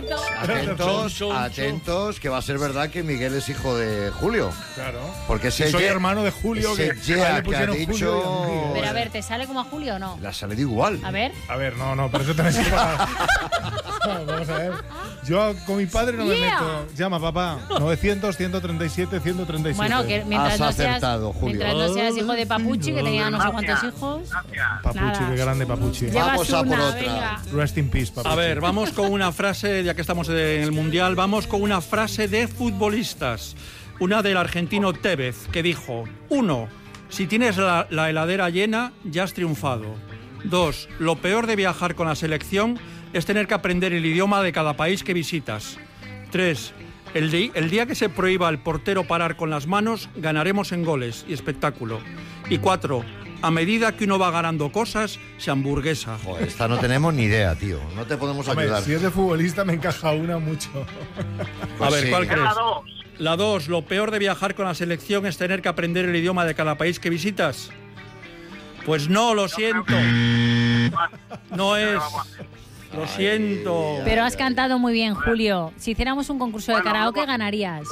Atentos, que va a ser verdad que Miguel es hijo de Julio. Claro. Porque soy hermano de Julio, que ha dicho... Julio. Pero a ver, ¿te sale como a Julio o no? La sale de igual. A ver, no, pero eso también se va. Vamos a ver. Yo con mi padre no me meto. Llama, papá. 900, 137, 137. bueno, que mientras no seas hijo de Papuchi, que tenía no sé cuántos hijos. Papuchi, qué grande Papuchi. Vamos a por otra. Venga. Rest in peace, Papuchi. A ver, vamos con una frase, ya que estamos en el Mundial, vamos con una frase de futbolistas. Una del argentino Tevez, que dijo: 1. Si tienes la heladera llena, ya has triunfado. 2. Lo peor de viajar con la selección es tener que aprender el idioma de cada país que visitas. 3. El día que se prohíba al portero parar con las manos, ganaremos en goles y espectáculo. Y 4. A medida que uno va ganando cosas, se hamburguesa. Joder, esta no tenemos ni idea, tío. No te podemos ayudar. Si es de futbolista me encaja una mucho. Pues a ver, ¿cuál crees? La 2. Lo peor de viajar con la selección es tener que aprender el idioma de cada país que visitas. Pues no, lo siento. No es. Lo siento. Pero has cantado muy bien, Julio. Si hiciéramos un concurso de karaoke, ganarías.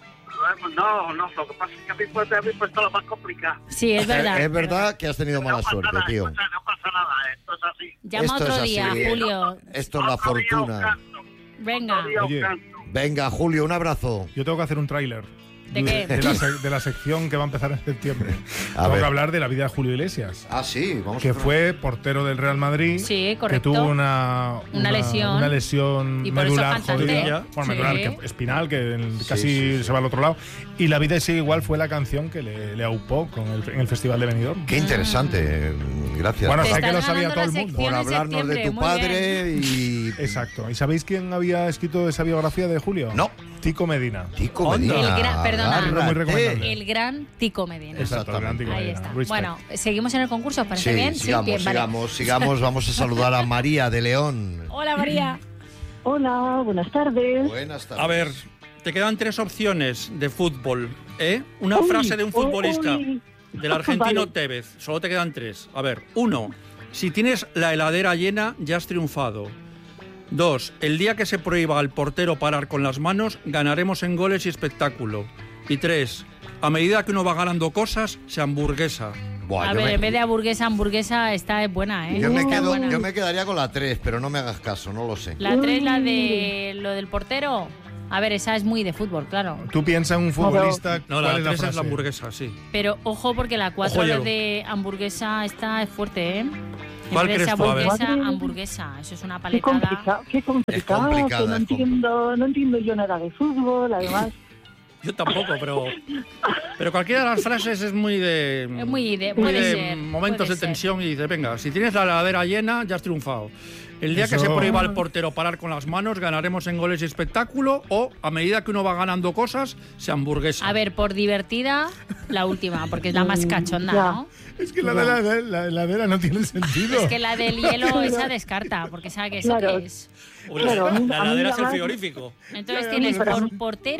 No, lo que pasa es que a mí habéis puesto lo más complicado. Sí, es verdad. Es verdad que has tenido mala suerte, tío. No pasa nada, esto es así. Llama otro día, Julio. Esto es la fortuna. Venga. Oye, venga, Julio, un abrazo. yo tengo que hacer un tráiler. ¿De qué? De la sección que va a empezar en septiembre. Tengo que hablar de la vida de Julio Iglesias. Ah, sí, vamos que fue portero del Real Madrid. Sí, correcto. Que tuvo una lesión y por medular eso jodida. Bueno, medular, que espinal, que casi se va al otro lado. Y La vida sigue igual fue la canción que le aupó en el Festival de Benidorm. Qué interesante, gracias. Bueno, sé que lo sabía todo el mundo. Por hablarnos de tu padre y... Exacto. ¿Y sabéis quién había escrito esa biografía de Julio? No. Tico Medina. Tico Medina. Muy recomendable. El gran Tico Medina. Exacto, el gran Tico Ahí Medina. está. Respect. Bueno, seguimos en el concurso, ¿os parece bien? Sigamos. Vamos a saludar a María de León. Hola, María. Hola, buenas tardes. Buenas tardes. A ver, te quedan 3 opciones de fútbol, ¿eh? Una frase de un futbolista, del argentino Tevez. Solo te quedan 3. A ver, 1. Si tienes la heladera llena, ya has triunfado. 2. El día que se prohíba al portero parar con las manos, ganaremos en goles y espectáculo. Y 3. A medida que uno va ganando cosas, se hamburguesa. Buah, a ver, en vez de hamburguesa es buena, ¿eh? Yo me quedaría con la 3, pero no me hagas caso, no lo sé. La 3, la de lo del portero. A ver, esa es muy de fútbol, claro. Tú piensas en un futbolista. No, la 3 es la hamburguesa, sí. Pero ojo, porque la 4 de hamburguesa esta es fuerte, ¿eh? ¿Cuál crees tú? Hamburguesa. Eso es una paletada. Qué complicado. Que no entiendo yo nada de fútbol, además. Yo tampoco, pero cualquiera de las frases es muy de momentos de tensión y dices, venga, si tienes la heladera llena, ya has triunfado. El día que se prohíba al portero parar con las manos, ganaremos en goles y espectáculo, o a medida que uno va ganando cosas, se hamburguesa. A ver, por divertida, la última, porque es la más cachonda, ¿no? Es que la heladera no tiene sentido. Es que la del hielo esa descarta, porque sabe que eso que es. Claro, la heladera es el frigorífico. Entonces tienes portero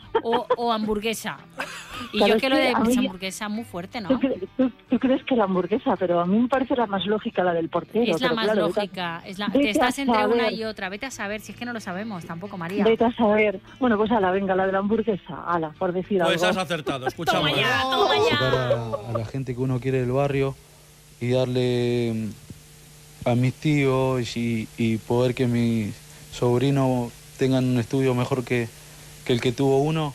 o hamburguesa. Y claro, yo que lo de hamburguesa muy fuerte, ¿no? ¿Tú crees que la hamburguesa? Pero a mí me parece la más lógica la del portero. Es la más lógica. Te estás entre una y otra. Vete a saber, si es que no lo sabemos tampoco, María. Vete a saber. Bueno, pues venga, la de la hamburguesa. Por decir algo. Pues has acertado, escuchamos. Toma ya. A la gente que uno quiere del barrio y darle a mis tíos y poder que mis sobrinos tengan un estudio mejor que el que tuvo uno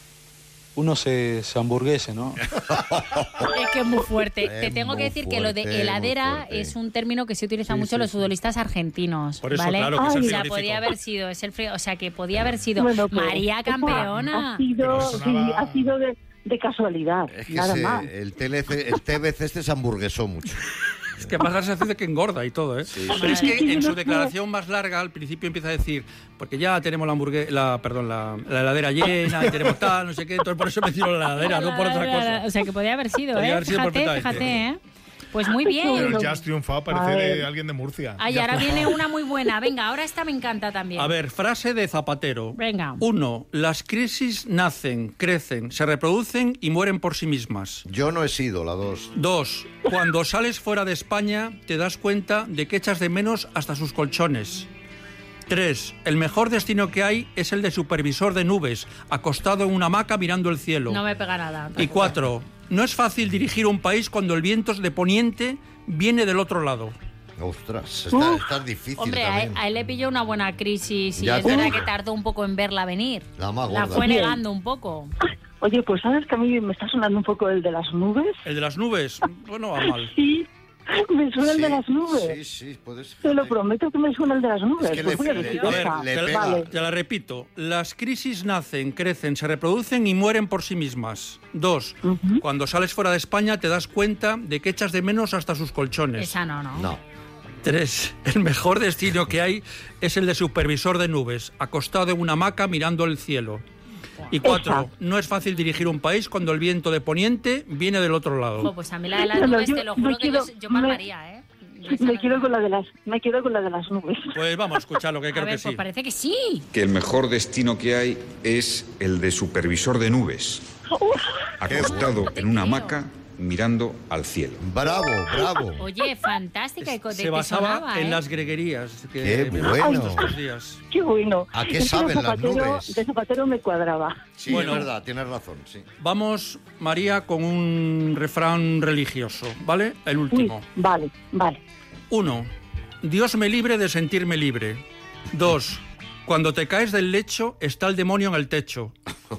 se hamburguese, ¿no? Es que es muy fuerte. Te tengo que decir que lo de heladera es un término que se utiliza mucho los futbolistas argentinos. Por eso, ¿vale? claro, que es el frigorífico. Podía haber sido, o sea, que podía haber sido María campeona. Ha sido de casualidad, es que nada más. El Tevez se hamburguesó mucho. Es que pasa la sensación de que engorda y todo, ¿eh? Sí. Pero es que en su declaración más larga, al principio empieza a decir, porque ya tenemos la heladera llena, y tenemos tal, no sé qué, entonces por eso me tiro la heladera, no por otra cosa. O sea, que podía haber sido, podía haber sido fíjate, ¿eh? Pues muy bien. Pero ya has triunfado, parece de alguien de Murcia. Ay, ahora viene una muy buena. Venga, ahora esta me encanta también. A ver, frase de Zapatero. Venga. 1. Las crisis nacen, crecen, se reproducen y mueren por sí mismas. Yo no he sido la 2. 2. Cuando sales fuera de España te das cuenta de que echas de menos hasta sus colchones. 3. El mejor destino que hay es el de supervisor de nubes, acostado en una hamaca mirando el cielo. No me pega nada. Y 4. No es fácil dirigir un país cuando el viento de poniente viene del otro lado. Ostras, está difícil. Hombre, también. a él le pilló una buena crisis y Ya es te- verdad que tardó un poco en verla venir. La más La gorda. fue negando un poco. Oye, pues sabes que a mí me está sonando un poco el de las nubes. El de las nubes, bueno, va mal. Sí, me suena el Sí, de las nubes. Sí, puede ser. Te lo prometo que me suena el de las nubes. Es que Pues voy a le- decir a ver, esa. le te, pega. Vale. te la repito. Las crisis nacen, crecen, se reproducen y mueren por sí mismas. 2. Cuando sales fuera de España te das cuenta de que echas de menos hasta sus colchones. Esa no. No. 3. El mejor destino que hay es el de supervisor de nubes, acostado en una hamaca mirando el cielo. Y 4. Esa. No es fácil dirigir un país cuando el viento de poniente viene del otro lado. Jo, pues a mí la de las Bueno, nubes, yo te lo me juro que quedo- yo palmaría, ¿eh? Yo esa Me no- quedo con la de las nubes. Pues vamos a escuchar lo que A creo ver, que pues sí. parece que sí. Que el mejor destino que hay es el de supervisor de nubes, acostado en una hamaca mirando al cielo. Bravo. Oye, fantástica. Se basaba sonaba, en ¿eh? las greguerías que Qué hemos bueno. visto estos días. Qué bueno. ¿A qué Es que saben de las Zapatero- nubes? De Zapatero me cuadraba. Sí, Bueno. es verdad, tienes razón, sí. Vamos, María, con un refrán religioso, ¿vale? El Uy, último. vale. 1. Dios me libre de sentirme libre. 2. Cuando te caes del lecho, está el demonio en el techo.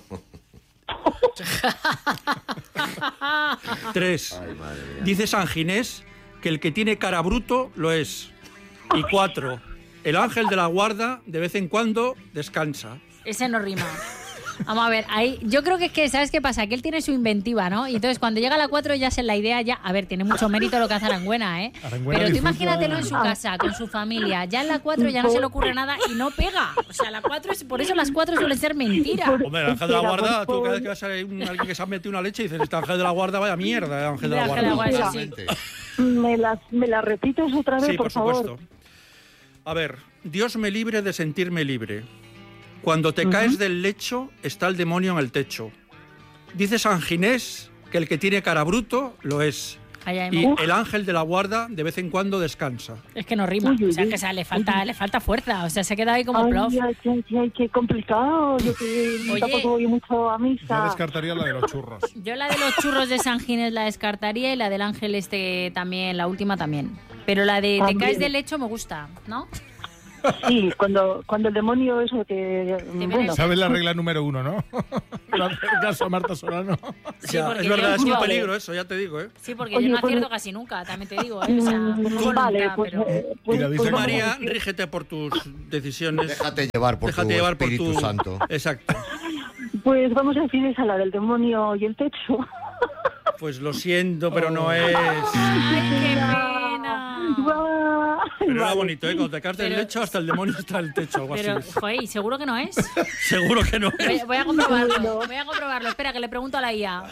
3. Dice San Ginés que el que tiene cara bruto lo es. Y 4. El ángel de la guarda de vez en cuando descansa. Ese no rima. Vamos a ver, ahí, yo creo que es que, ¿sabes qué pasa? Que él tiene su inventiva, ¿no? Y entonces cuando llega a la 4 ya se la idea ya... A ver, tiene mucho mérito lo que hace Arangüena, ¿eh? Arangüena Pero tú disfruta- imagínatelo en su casa, con su familia. Ya en la 4 ya no se le ocurre nada y no pega. O sea, la 4 es... Por eso las 4 suelen ser mentira. Hombre, el ángel de la Espera, guarda, por tú cada favor. vez que vas a ver alguien que se ha metido una leche dices, este ángel de la guarda, vaya mierda, el ángel de la El ángel de la guarda. guarda, sí. Totalmente. ¿Me la repites otra vez, Sí, por favor? supuesto. A ver, Dios me libre de sentirme libre. Cuando te caes del lecho, está el demonio en el techo. Dice San Ginés que el que tiene cara bruto lo es. Ay, ay, Y ma- el ángel de la guarda de vez en cuando descansa. Es que no rima. Uy, uy, O sea, uy. que le falta fuerza. O sea, se queda ahí como Ay, plof. qué complicado. Yo que Oye. tampoco voy mucho a Yo misa. descartaría la de los churros. Yo la de los churros de San Ginés la descartaría y la del ángel también, la última también. Pero la de te También. caes del lecho me gusta, ¿no? Sí, cuando el demonio eso que... Bueno, ¿Sabes la regla número 1, no? No hacer caso a Marta Solano. Sí, Ya, porque es verdad, yo- es un Vale. peligro eso, ya te digo, ¿eh? Sí, porque Oye, yo no pues- acierto casi nunca, también te digo, ¿eh? O sea, no vale, voluntad, pues... pero... Mira, dice Tú, Bueno, María, rígete por tus decisiones. Déjate llevar por Déjate tu llevar por Espíritu tu... Santo. Exacto. Pues vamos a decir esa, la del demonio y el techo. Pues lo siento, pero no es... ¡Ay, qué pena! Pero era Vale. bonito, ¿eh? Cuando te caes del Pero- lecho, hasta el demonio está en el techo, algo Pero, así. joder, ¿y seguro que no es? Seguro que no Voy, es. voy a comprobarlo. Espera, que le pregunto a la IA.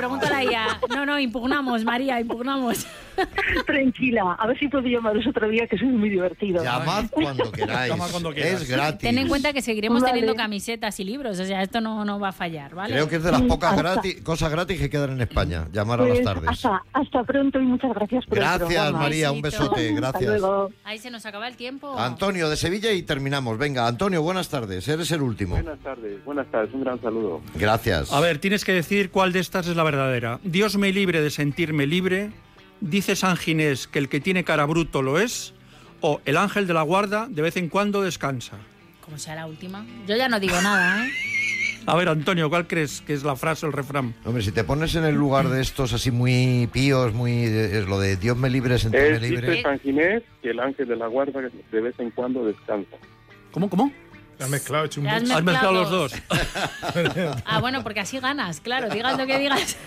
No, impugnamos, María, impugnamos. Tranquila, a ver si puedo llamaros otro día, que soy muy divertido. Llamad cuando queráis. Llama cuando quieras. Es gratis. Ten en cuenta que seguiremos Vale. teniendo camisetas y libros, o sea, esto no va a fallar, ¿vale? Creo que es de las pocas Hasta- cosas gratis que quedan en España. Llamar a las Pues tardes. hasta pronto y muchas gracias por el Gracias, programa. María. Un Besito. besote. Hasta Gracias. luego. Ahí se nos acaba el tiempo. Antonio de Sevilla y terminamos. Venga, Antonio, buenas tardes. Eres el último. Buenas tardes, un gran saludo. Gracias. A ver, tienes que decir cuál de estas es la verdadera. Dios me libre de sentirme libre. Dice San Ginés que el que tiene cara bruto lo es. O el ángel de la guarda de vez en cuando descansa. Como sea la última. Yo ya no digo nada, ¿eh? A ver, Antonio, ¿cuál crees que es la frase o el refrán? Hombre, si te pones en el lugar de estos así muy píos, es lo de Dios me libre, sentirme libre. Dice San Ginés que el ángel de la guarda de vez en cuando descansa. ¿Cómo? Has mezclado, hecho un Te has mix. Has mezclado los dos. Ah, bueno, porque así ganas, claro, digas lo que digas.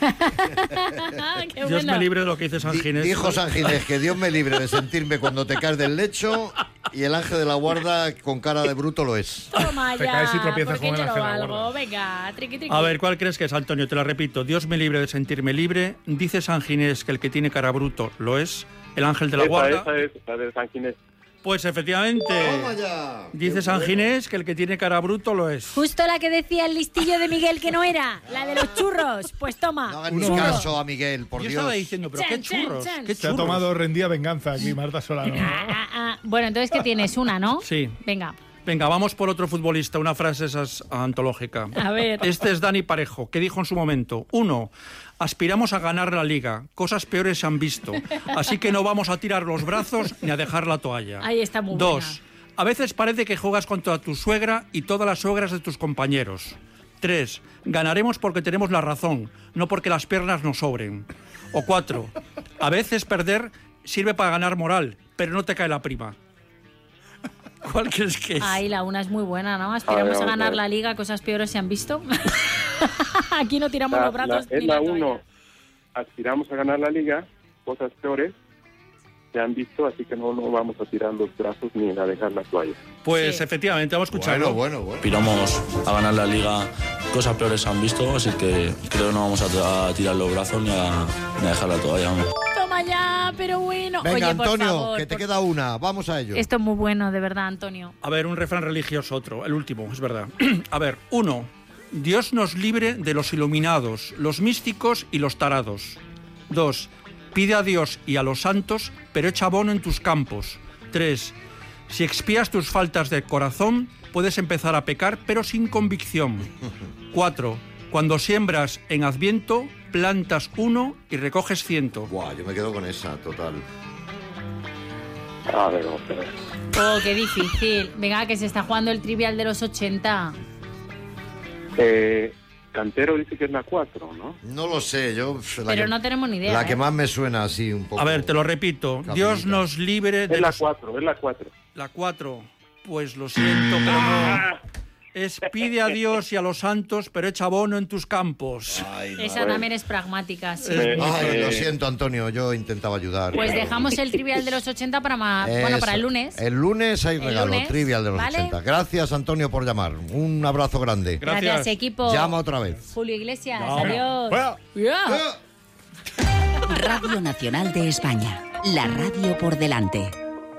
Qué Dios bueno. me libre de lo que dice San Ginés. Dijo San Ginés que Dios me libre de sentirme cuando te caes del lecho y el ángel de la guarda con cara de bruto lo es. Toma Te ya, caes y tropiezas porque con el yo lo ángel a valgo. guarda. Venga, triqui, triqui. A ver, ¿cuál crees que es, Antonio? Te la repito. Dios me libre de sentirme libre. Dice San Ginés que el que tiene cara bruto lo es. El ángel de la guarda. Esa es la de San Ginés. Pues efectivamente. ¡Toma ya! Dice Qué San bueno. Ginés que el que tiene cara bruto lo es. Justo la que decía el listillo de Miguel que no era, la de los churros. Pues toma. No hagan ni Uno. caso a Miguel, por Yo Dios. estaba diciendo, pero qué Chan, churros, chan, qué Se ha churros. tomado rendida venganza aquí, Marta Solano. Bueno, entonces, ¿qué tienes? Una, ¿no? Sí. Venga. Venga, vamos por otro futbolista, una frase esas antológica. A ver. Este es Dani Parejo, que dijo en su momento: 1. Aspiramos a ganar la Liga. Cosas peores se han visto. Así que no vamos a tirar los brazos ni a dejar la toalla. Ahí está muy 2. buena. A veces parece que juegas contra tu suegra y todas las suegras de tus compañeros. 3. Ganaremos porque tenemos la razón, no porque las piernas nos sobren. O 4. A veces perder sirve para ganar moral, pero no te cae la prima. ¿Cuál crees que es? Ahí la una es muy buena, ¿no? Aspiramos a ganar la Liga, cosas peores se han visto. Aquí no tiramos los brazos. Es la 1. Aspiramos a ganar la Liga, cosas peores se han visto, así que no vamos a tirar los brazos ni a dejar la toalla. Pues sí, efectivamente, vamos a escucharlo. Bueno. Aspiramos a ganar la Liga, cosas peores se han visto, así que creo que no vamos a tirar los brazos ni a dejar la toalla. Toma ya, pero bueno. Venga, Oye, Antonio, por favor, que te queda una. Vamos a ello. Esto es muy bueno, de verdad, Antonio. A ver, un refrán religioso, otro, el último, es verdad. A ver, 1. Dios nos libre de los iluminados, los místicos y los tarados. 2. Pide a Dios y a los santos, pero echa abono en tus campos. 3. Si expías tus faltas de corazón, puedes empezar a pecar, pero sin convicción. 4. Cuando siembras en Adviento, plantas 1 y recoges 100. Guau, yo me quedo con esa, total. A ver. Oh, qué difícil. Venga, que se está jugando el trivial de los 80. Cantero dice que es la 4, ¿no? No lo sé, yo... Pero no tenemos ni idea. La que más me suena así un poco. A ver, te lo repito. Capita. Dios nos libre de Es la 4, es la 4. La 4. Pues lo siento, pero no. Es pide a Dios y a los santos, pero echa abono en tus campos. Ay, Esa también es pragmática, sí. Ay, lo siento, Antonio, yo intentaba ayudar. Pues dejamos el trivial de los 80 para el lunes. El lunes hay regalo, lunes, trivial de los ¿vale? 80. Gracias, Antonio, por llamar. Un abrazo grande. Gracias, equipo. Llama otra vez. Julio Iglesias, No. adiós. Radio Nacional de España. La radio por delante.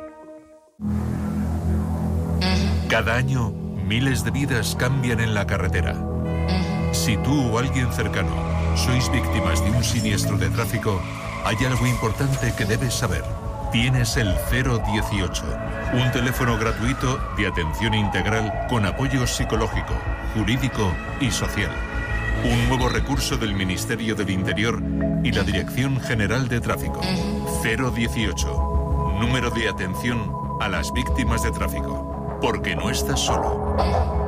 Cada año, miles de vidas cambian en la carretera. Si tú o alguien cercano sois víctimas de un siniestro de tráfico, hay algo importante que debes saber. Tienes el 018, un teléfono gratuito de atención integral con apoyo psicológico, jurídico y social. Un nuevo recurso del Ministerio del Interior y la Dirección General de Tráfico. 018, número de atención a las víctimas de tráfico. Porque no estás solo.